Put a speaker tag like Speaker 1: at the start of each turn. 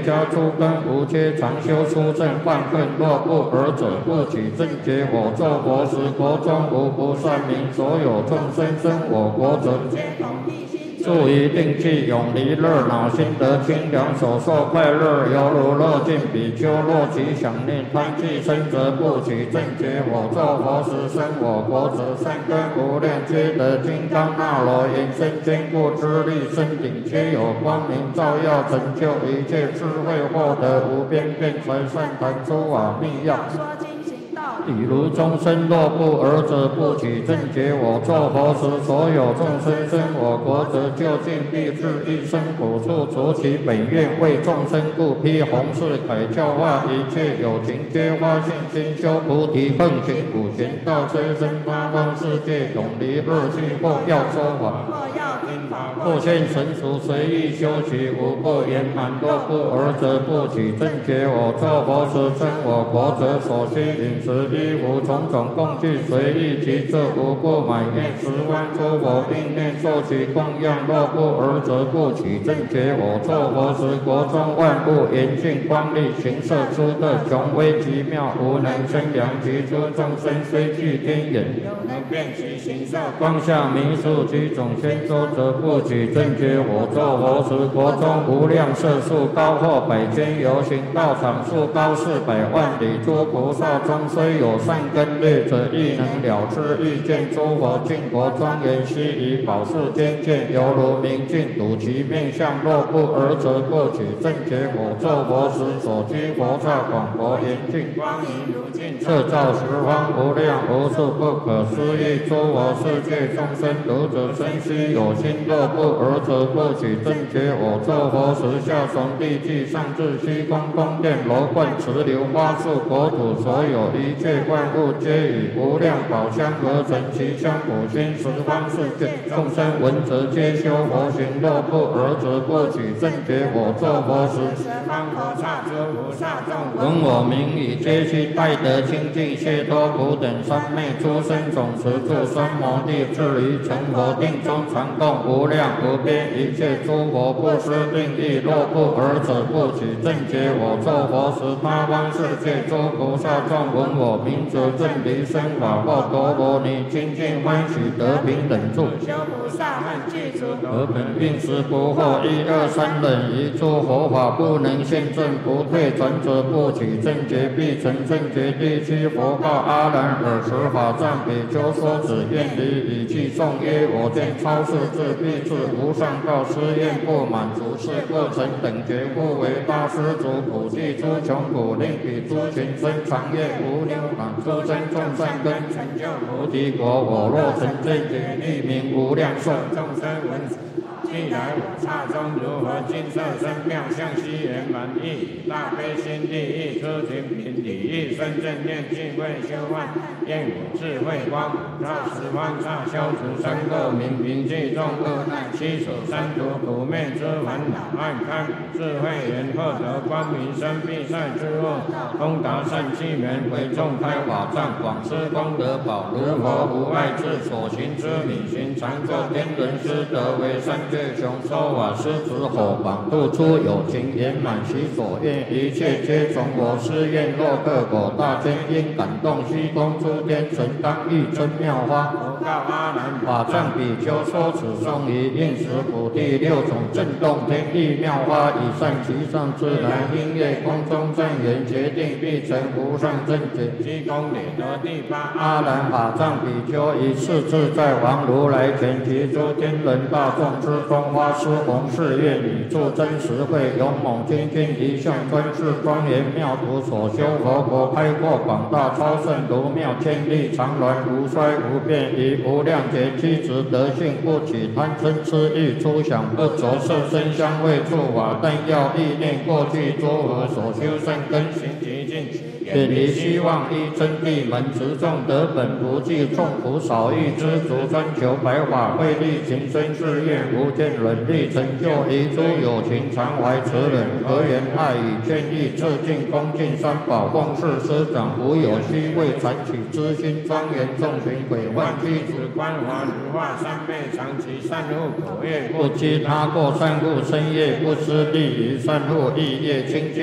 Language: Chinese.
Speaker 1: 家诸根无皆常修出正万恨，若不尔者，不取正觉。我作佛时，国中无不善民，所有众生生我国者，住于定气，永离热恼，心得清凉，所受快乐，犹如乐尽比丘。若其想念贪气生，则不取正觉。我作佛时，生我国者，善根无量，皆得金刚那罗延伸坚固之力，身顶皆有光明照耀，成就一切智慧，获得无边辩才善谈诸法密要。比如众生若不尔者，不取正觉。我作佛时，所有众生生我国者，究竟必至一生苦处，除其本愿，为众生故，披弘誓凯教化一切有情，皆发信心修菩提，奉行普贤道，催生八方世界，永离恶趣。或要说法，或现成熟，随意修习，无不圆满。若不尔者，不取正觉。我作佛时，生我国者，所需饮食衣服种种供具，随意其这无不满愿10万诸佛并念受其供养。若不尔者，不取正觉。我作佛时，国中万物严峻光力，形色出的雄威极妙，无能生量。其诸众生虽具天眼，能辨其形色，光下明数其种千洲，则不取正觉。我作佛时，国中无量色数，高或100千由行道场，数高400万里。诸菩萨中虽有善根略者，亦能了知欲见诸佛净国庄严，悉以宝树坚见，犹如明镜睹其面相。若不尔者，不取正觉。我作佛时，所居佛刹广博严净，光明如镜，摄照十方，无量无数不可思议。诸佛世界众生，读者身须有心。若不尔者，不取正觉。我作佛时，下从地际，上至虚空宫殿楼观池流花树国土，所有一切万物，皆以无量宝香而成，其香普熏十方世界。众生闻则皆修佛行。若不尔者，不取正觉。我作佛时，十方佛刹诸菩萨众闻我名语，皆悉拜得清净解脱苦等三昧诸生种持住三摩地，至于成佛定中，常供无量无边一切诸佛，不失定意。若不尔者，不取正觉。我作佛时，八方世界诸菩萨众闻我名，则正离生法或多罗尼，清净欢喜，得平等住。修菩萨和具足得本并时不惑，1、2、3忍，一诸佛法不能现证，不退转者，不取正觉，必成正觉。第7佛告阿难：尔时法藏比丘说此愿离，以偈颂曰：我见超世智必至无上道，施愿不满足，是过成等觉，故为大施主普济诸穷苦，令彼诸群生常愿无量满诸生众善根，成就菩提果。我若成正觉，立名无量寿。众生闻既来我刹中，如何金色身妙相，悉圆满意，大悲心地意，出行品体意，生正念净慧修幻，愿我智慧光普照十方刹，消除三垢明平济众恶难，悉所三毒苦灭之烦恼，暗开智慧缘，获得光明生必赛之恶，通达善气缘，为众开法藏，广施功德宝，如佛无碍智，所行之理行，常作天人师，得为三界雄说法师子火榜，度出有情圆满其所愿，一切皆从我施愿。若各果大天因感动，虚空诸天神当欲真妙花。佛告阿难：法藏比丘说此颂于应时普第6种震动天地妙花，以善其上自然音乐，空中正缘决定必成无上正觉。虚空里得第8阿难：法藏比丘以是自在王如来前，及诸天人大众之中，发施弘誓愿，以助真实慧，勇猛精进，一向专事庄严妙土，所修佛国开阔广大，超胜如妙千里，常鸾无衰无变，以无量劫机直德性，不起贪嗔痴欲，出想不着色身香味触法，但要意念过去诸佛所修善根行极尽，远离希望依真谛门，持众得本不计，众苦少欲知足，专求白法慧力，情深誓愿无不见人力成就，遗诸有情常怀慈人，和言爱语建议，致敬恭敬三宝，奉事师长，无有虚伪残取之心，庄严众群鬼幻具子观华如化三昧长期善护口业，不积他过善护身业，不失利于善护意业清净。